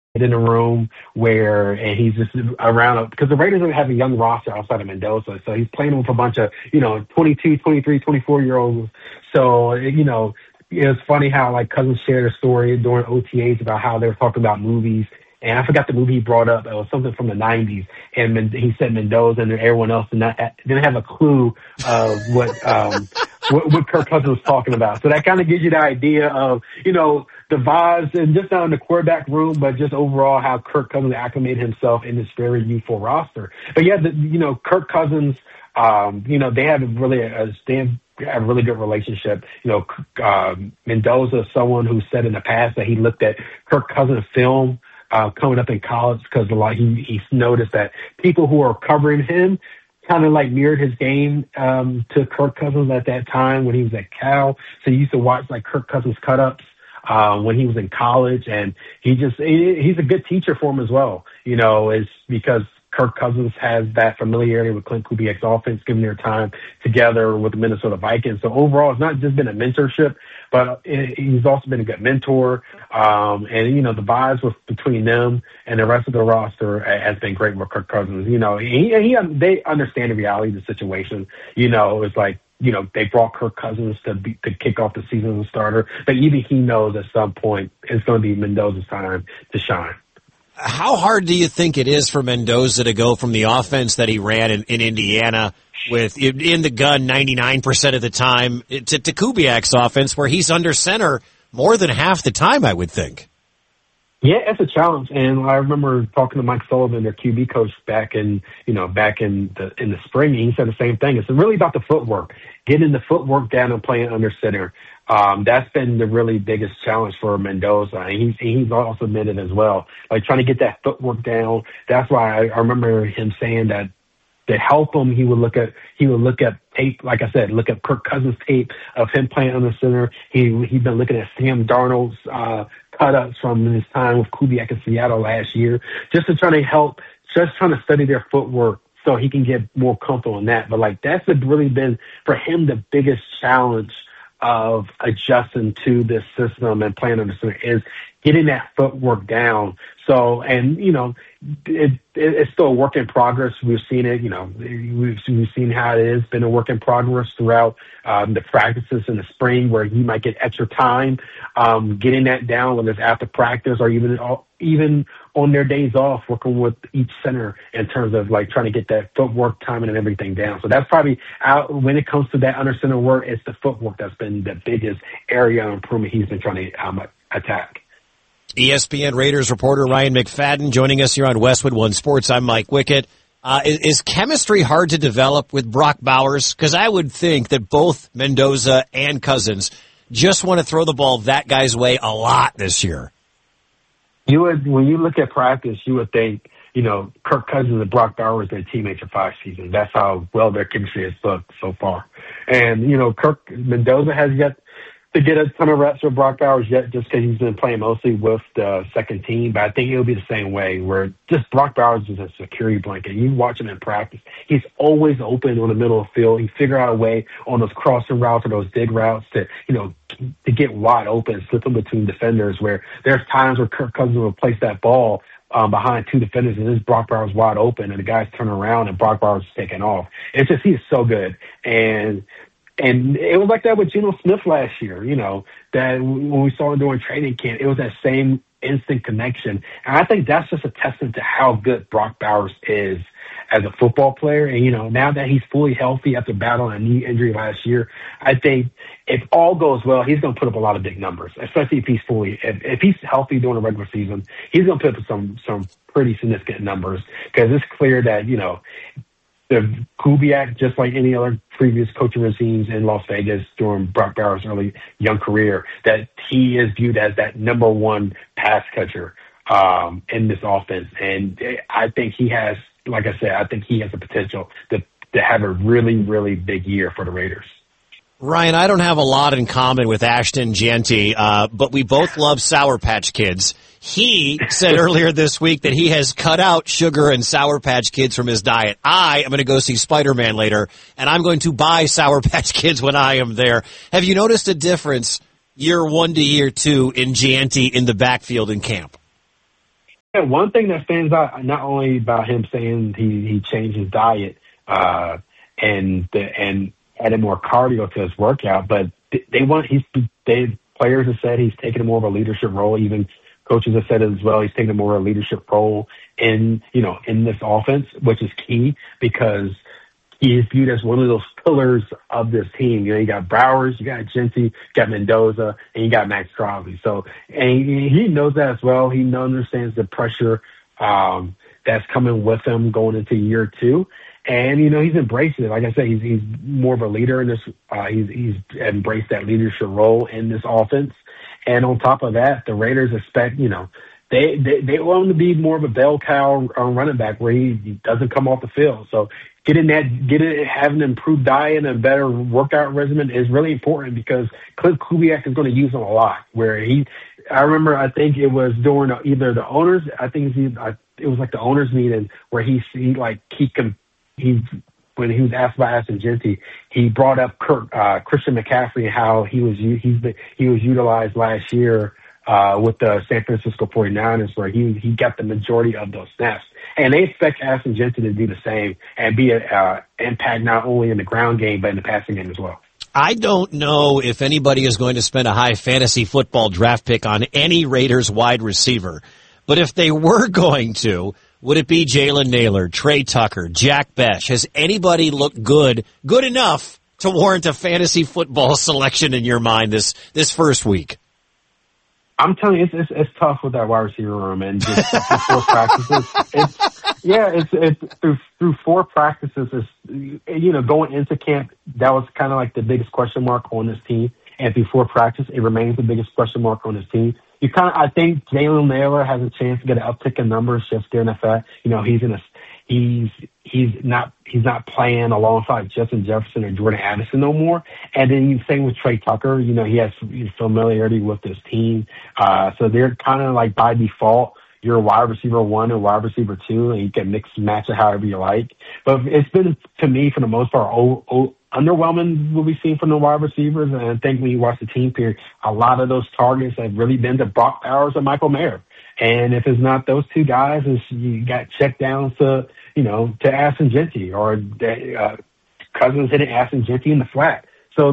in a room where and he's just around because the Raiders don't have a young roster outside of Mendoza, so he's playing with a bunch of 22, 23, 24 year olds. So it's funny how like Cousins shared a story during OTAs about how they were talking about movies. And I forgot the movie he brought up. It was something from the 90s. And he said Mendoza and everyone else didn't have a clue of what Kirk Cousins was talking about. So that kind of gives you the idea of, the vibes, and just not in the quarterback room, but just overall how Kirk Cousins acclimated himself in this very youthful roster. But yeah, Kirk Cousins, they have a really good relationship. Mendoza is someone who said in the past that he looked at Kirk Cousins' film coming up in college because he's noticed that people who are covering him kind of like mirrored his game to Kirk Cousins at that time when he was at Cal. So he used to watch like Kirk Cousins cut-ups when he was in college, and he's a good teacher for him as well. It's because Kirk Cousins has that familiarity with Clint Kubiak's offense, given their time together with the Minnesota Vikings. So overall, it's not just been a mentorship, but he's also been a good mentor. And the vibes between them and the rest of the roster has been great with Kirk Cousins. They understand the reality of the situation. It's like, they brought Kirk Cousins to kick off the season as a starter, but even he knows at some point it's going to be Mendoza's time to shine. How hard do you think it is for Mendoza to go from the offense that he ran in Indiana with in the gun 99% of the time to Kubiak's offense where he's under center more than half the time, I would think? Yeah, it's a challenge, and I remember talking to Mike Sullivan, their QB coach, back in the spring. And he said the same thing. It's really about the footwork, getting the footwork down and playing under center. That's been the really biggest challenge for Mendoza, and he's also admitted as well, like trying to get that footwork down. That's why I remember him saying that to help him, he would look at tape, like I said, look at Kirk Cousins' tape of him playing under center. He'd been looking at Sam Darnold's cut-ups from his time with Kubiak in Seattle last year, just trying to study their footwork so he can get more comfortable in that. But like that's really been for him the biggest challenge of adjusting to this system and playing under center is getting that footwork down. So, and it's still a work in progress. We've seen it. We've seen how it has been a work in progress throughout the practices in the spring, where he might get extra time getting that down, whether it's after practice or even on their days off, working with each center in terms of like trying to get that footwork timing and everything down. So that's probably when it comes to that under center work, it's the footwork that's been the biggest area of improvement he's been trying to attack. ESPN Raiders reporter Ryan McFadden joining us here on Westwood One Sports. I'm Mike Wickett. Is chemistry hard to develop with Brock Bowers? Because I would think that both Mendoza and Cousins just want to throw the ball that guy's way a lot this year. When you look at practice, you would think, Kirk Cousins and Brock Bowers, their teammates for 5 seasons. That's how well their chemistry has looked so far. And, Mendoza has yet to get a ton of reps with Brock Bowers yet, just because he's been playing mostly with the second team. But I think it'll be the same way, where just Brock Bowers is a security blanket. You watch him in practice, he's always open on the middle of the field. He figure out a way on those crossing routes or those dig routes to get wide open, slipping between defenders, where there's times where Kirk Cousins will place that ball behind 2 defenders, and this Brock Bowers wide open, and the guys turn around, and Brock Bowers is taking off. It's just, he's so good. And it was like that with Geno Smith last year, that when we saw him during training camp, it was that same instant connection. And I think that's just a testament to how good Brock Bowers is as a football player. And, now that he's fully healthy after battling a knee injury last year, I think if all goes well, he's going to put up a lot of big numbers, especially if he's healthy during the regular season. He's going to put up some pretty significant numbers, because it's clear that, the Kubiak, just like any other previous coaching regimes in Las Vegas during Brock Bowers' early young career, that he is viewed as that number one pass catcher in this offense. And I think he has, like I said, the potential to have a really, really big year for the Raiders. Ryan, I don't have a lot in common with Ashton Jeanty, but we both love Sour Patch Kids. He said earlier this week that he has cut out sugar and Sour Patch Kids from his diet. I am going to go see Spider-Man later, and I'm going to buy Sour Patch Kids when I am there. Have you noticed a difference year 1 to year 2 in Jeanty in the backfield in camp? Yeah, one thing that stands out not only about him saying he changed his diet and added more cardio to his workout, but they want they players have said he's taking more of a leadership role. Even coaches have said as well he's taking more of a leadership role in this offense, which is key because he is viewed as one of those pillars of this team. You got Browers, you got Genty, you got Mendoza, and you got Max Crosby. So, and he knows that as well. He understands the pressure that's coming with him going into year two. And, he's embracing it. Like I said, he's more of a leader in this. He's embraced that leadership role in this offense. And on top of that, the Raiders expect, they want him to be more of a bell cow running back where he doesn't come off the field. So having an improved diet and a better workout regimen is really important because Cliff Kubiak is going to use him a lot. I remember, I think it was during either the owners, it was like the owners meeting where when he was asked by Ashton Genty, he brought up Christian McCaffrey and how he was utilized last year with the San Francisco 49ers, where he got the majority of those snaps. And they expect Ashton Genty to do the same and be an impact not only in the ground game, but in the passing game as well. I don't know if anybody is going to spend a high fantasy football draft pick on any Raiders wide receiver, but if they were going to, would it be Jalen Nailor, Trey Tucker, Jack Bech? Has anybody looked good enough to warrant a fantasy football selection in your mind this first week? I'm telling you, it's tough with that wide receiver room, and just through 4 practices. It's through 4 practices. Going into camp, that was kind of like the biggest question mark on this team, and through 4 practices, it remains the biggest question mark on this team. I think Jalen Nailor has a chance to get an uptick in numbers just given the fact, he's not playing alongside Justin Jefferson or Jordan Addison no more. And then same with Trey Tucker, he has familiarity with this team. So they're kind of like by default, you're a wide receiver 1 and wide receiver 2, and you can mix and match it however you like. But it's been, to me, for the most part, underwhelming what we've seen from the wide receivers. And I think when you watch the team period, a lot of those targets have really been to Brock Bowers and Michael Mayer. And if it's not those 2 guys, you got checked down to Ashton Genty or Cousins hitting Ashton Genty in the flat. So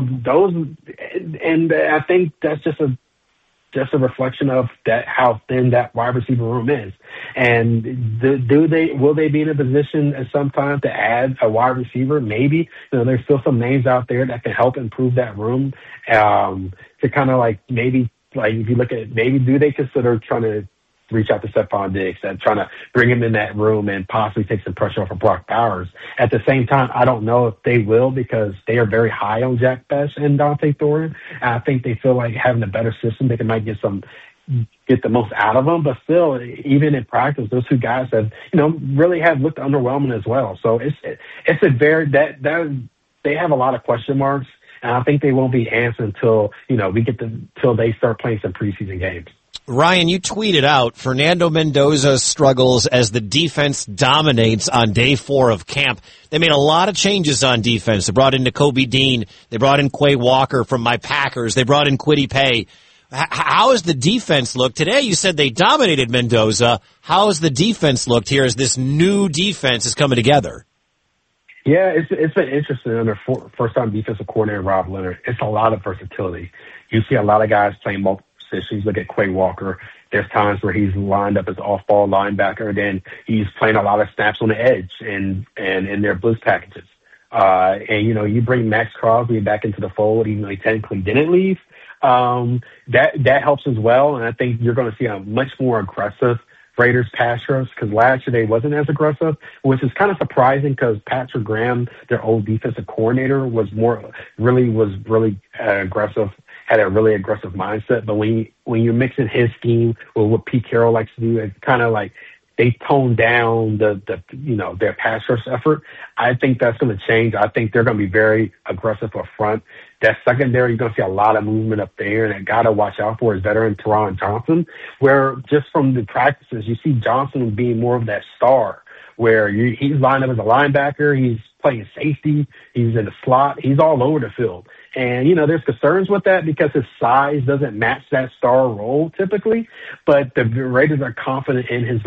and I think that's just a reflection of that, how thin that wide receiver room is. And will they be in a position at some time to add a wide receiver? Maybe. There's still some names out there that can help improve that room. To kind of maybe if you look at maybe do they consider trying to reach out to Stephon Diggs and trying to bring him in that room and possibly take some pressure off of Brock Bowers. At the same time, I don't know if they will because they are very high on Jack Bech and Dante Thornton. And I think they feel like having a better system, they might get the most out of them. But still, even in practice, those 2 guys have, really have looked underwhelming as well. So it's a very, they have a lot of question marks. And I think they won't be answered until, till they start playing some preseason games. Ryan, you tweeted out Fernando Mendoza struggles as the defense dominates on day 4 of camp. They made a lot of changes on defense. They brought in Nakobe Dean. They brought in Quay Walker from my Packers. They brought in Kwity Paye. How has the defense looked? Today you said they dominated Mendoza. How has the defense looked here as this new defense is coming together? Yeah, it's been interesting under first-time defensive coordinator Rob Leonard. It's a lot of versatility. You see a lot of guys playing multiple positions. Look at Quay Walker. There's times where he's lined up as off-ball linebacker, then he's playing a lot of snaps on the edge and in their blitz packages. And you bring Max Crosby back into the fold, even though he technically didn't leave. That helps as well, and I think you're going to see a much more aggressive Raiders pass rush because last year they wasn't as aggressive, which is kind of surprising because Patrick Graham, their old defensive coordinator, was really aggressive, had a really aggressive mindset. But when you're mixing his scheme with what Pete Carroll likes to do, it's kind of like they tone down their pass rush effort. I think that's going to change. I think they're going to be very aggressive up front. That secondary, you're going to see a lot of movement up there, and a guy to watch out for is veteran Teron Johnson, where just from the practices, you see Johnson being more of that star, where he's lined up as a linebacker, he's playing safety, he's in the slot, he's all over the field. And, there's concerns with that because his size doesn't match that star role typically, but the Raiders are confident in his